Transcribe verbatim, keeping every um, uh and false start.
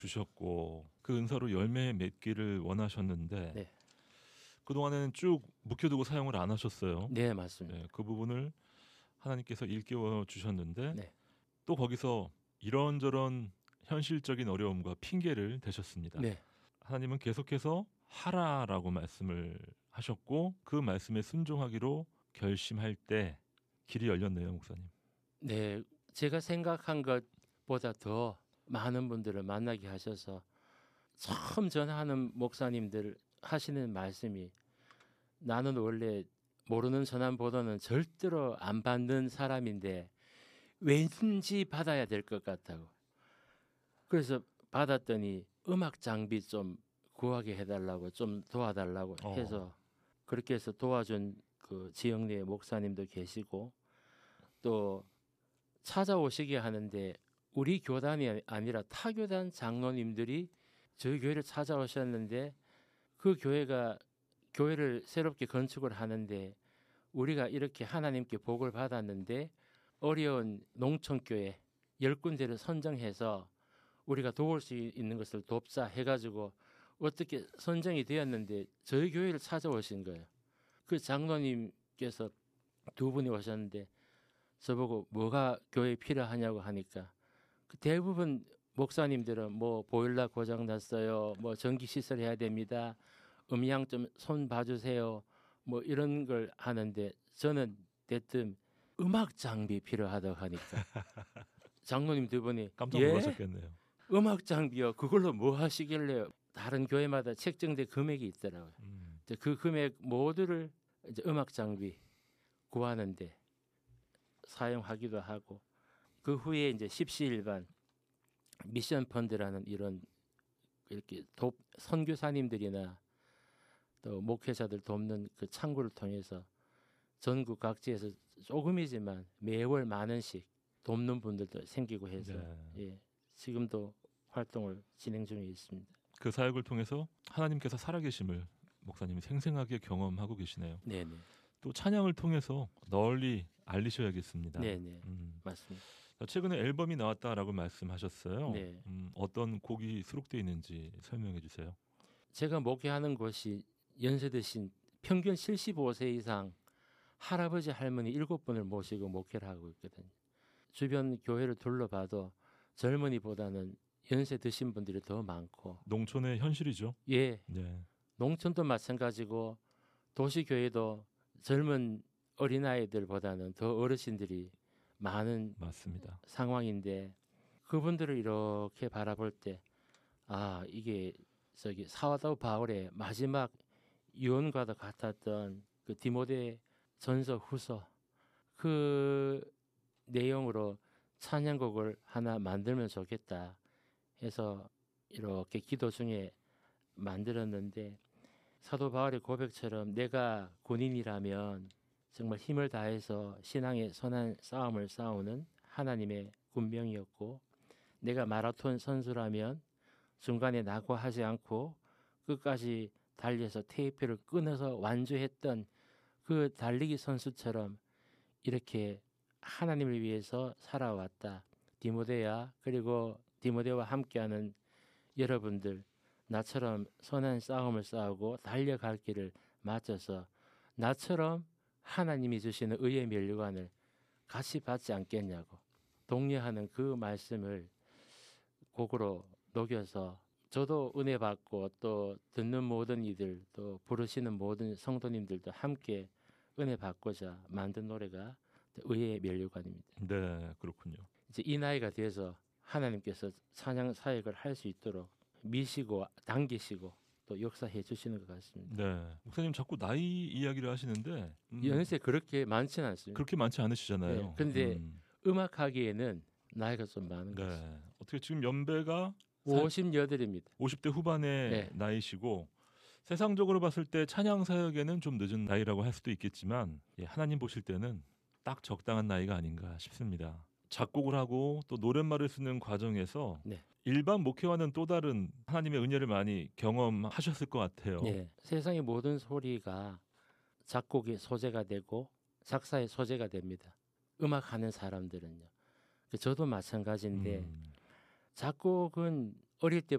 주셨고 그 은사로 열매 맺기를 원하셨는데 네. 그동안에는 쭉 묵혀두고 사용을 안 하셨어요. 네, 맞습니다. 네, 그 부분을 하나님께서 일깨워 주셨는데 네. 또 거기서 이런저런 현실적인 어려움과 핑계를 대셨습니다. 네. 하나님은 계속해서 하라라고 말씀을 하셨고 그 말씀에 순종하기로 결심할 때 길이 열렸네요, 목사님. 네, 제가 생각한 것보다 더 많은 분들을 만나게 하셔서 처음 전하는 목사님들 하시는 말씀이 나는 원래 모르는 전함보다는 절대로 안 받는 사람인데 왠지 받아야 될 것 같다고. 그래서 받았더니 음악 장비 좀 구하게 해달라고 좀 도와달라고 해서 어. 그렇게 해서 도와준 그 지역 내 목사님도 계시고 또 찾아오시게 하는데 우리 교단이 아니라 타 교단 장로님들이 저희 교회를 찾아오셨는데 그 교회가 교회를 새롭게 건축을 하는데 우리가 이렇게 하나님께 복을 받았는데 어려운 농촌교회 열 군데를 선정해서 우리가 도울 수 있는 것을 돕자 해가지고 어떻게 선정이 되었는데 저희 교회를 찾아오신 거예요. 그 장로님께서 두 분이 오셨는데 저보고 뭐가 교회에 필요하냐고 하니까 그 대부분 목사님들은 뭐 보일러 고장 났어요, 뭐 전기 시설 해야 됩니다, 음향 좀 손 봐주세요, 뭐 이런 걸 하는데 저는 대뜸 음악 장비 필요하다고 하니까 장로님 두 분이 깜짝 예? 놀라셨겠네요. 음악 장비요? 그걸로 뭐 하시길래요? 다른 교회마다 책정된 금액이 있더라고요. 음. 이제 그 금액 모두를 이제 음악 장비 구하는데 사용하기도 하고 그 후에 이제 십시일반 미션 펀드라는 이런 이렇게 돕, 선교사님들이나 또 목회자들 돕는 그 창구를 통해서 전국 각지에서 조금이지만 매월 만 원씩 돕는 분들도 생기고 해서 네. 예, 지금도 활동을 진행 중에 있습니다. 그 사역을 통해서 하나님께서 살아계심을 목사님이 생생하게 경험하고 계시네요. 네네. 또 찬양을 통해서 널리 알리셔야겠습니다. 네네. 음. 맞습니다. 최근에 앨범이 나왔다라고 말씀하셨어요. 네. 음, 어떤 곡이 수록되어 있는지 설명해 주세요. 제가 목회하는 곳이 연세 드신 평균 칠십오 세 이상 할아버지 할머니 일곱 분을 모시고 목회를 하고 있거든요. 주변 교회를 둘러봐도 젊은이보다는 연세 드신 분들이 더 많고 농촌의 현실이죠. 예, 네. 농촌도 마찬가지고 도시교회도 젊은 어린아이들보다는 더 어르신들이 많은 맞습니다. 상황인데 그분들을 이렇게 바라볼 때 아, 이게 저기 사도 바울의 마지막 유언과도 같았던 그 디모데 전서 후서 그 내용으로 찬양곡을 하나 만들면 좋겠다 해서 이렇게 기도 중에 만들었는데 사도 바울의 고백처럼 내가 군인이라면 정말 힘을 다해서 신앙의 선한 싸움을 싸우는 하나님의 군병이었고 내가 마라톤 선수라면 중간에 낙오하지 않고 끝까지 달려서 테이프를 끊어서 완주했던 그 달리기 선수처럼 이렇게 하나님을 위해서 살아왔다. 디모데야 그리고 디모데와 함께하는 여러분들 나처럼 선한 싸움을 싸우고 달려갈 길을 맞춰서 나처럼 하나님이 주시는 의의 면류관을 같이 받지 않겠냐고 독려하는 그 말씀을 곡으로 녹여서 저도 은혜 받고 또 듣는 모든 이들 또 부르시는 모든 성도님들도 함께 은혜 받고자 만든 노래가 의의 면류관입니다. 네, 그렇군요. 이제 이 나이가 돼서 하나님께서 찬양 사역을 할 수 있도록 미시고 당기시고 또 역사해 주시는 것 같습니다. 네, 목사님 자꾸 나이 이야기를 하시는데 음, 연세 그렇게 많지는 않습니다. 그렇게 많지 않으시잖아요. 네, 근데 음, 음악하기에는 나이가 좀 많은 것 같습니다. 네, 어떻게 지금 연배가 오십팔입니다. 오십 대 후반의 네. 나이시고 세상적으로 봤을 때 찬양 사역에는 좀 늦은 나이라고 할 수도 있겠지만 예, 하나님 보실 때는 딱 적당한 나이가 아닌가 싶습니다. 작곡을 하고 또 노랫말을 쓰는 과정에서 네. 일반 목회와는 또 다른 하나님의 은혜를 많이 경험하셨을 것 같아요. 네. 세상의 모든 소리가 작곡의 소재가 되고 작사의 소재가 됩니다. 음악하는 사람들은요. 저도 마찬가지인데 음, 작곡은 어릴 때